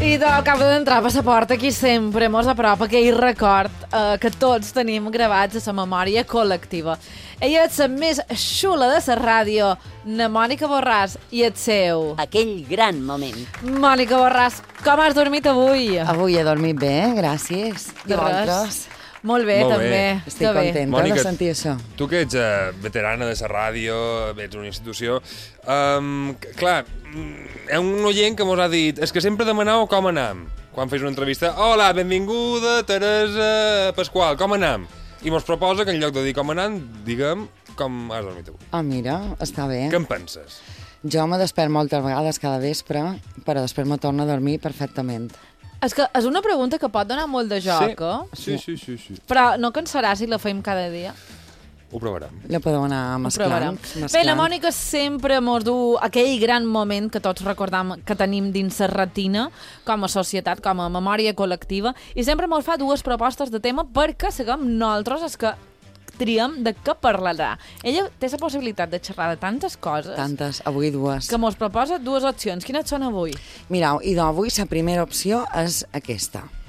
I acabo d'entrar a Passaport, aquí sempre mos apropa aquell record que tots tenim gravats a la memòria col·lectiva. Ella és la més xula de la ràdio, na Mònica Borràs, i el seu. Aquell gran moment. Mònica Borràs, com has dormit avui? Avui he dormit bé, gràcies. I vosaltres? Molt bé, Molt també. bé. Estic contenta Mònica, de sentir això. Tu que ets veterana de la ràdio, ets una institució, clar, hi ha un oient que mos ha dit és que sempre demaneu com anam. Quan fes una entrevista, hola, benvinguda, Teresa Pasqual, com anam? I mos proposa que en lloc de dir com anam, diguem com has dormit avui. Ah, mira, està bé. Què en penses? Jo me despert moltes vegades cada vespre, però després me torno a dormir perfectament. És que és una pregunta que pot donar molt de joc, Sí. Però no cansarà si la fem cada dia? Ho provarem. La podeu anar mesclant. Bé, la Mònica sempre mos du aquell gran moment que tots recordam que tenim dins la retina, com a societat, com a memòria col·lectiva, i sempre mos fa dues propostes de tema perquè siguem nosaltres els que triem de què parlarà. Ella té la possibilitat de xerrar de tantes coses Tantes, avui dues. que mos proposa dues opcions. Quines són avui? Mireu, i d'avui la primera opció és aquesta.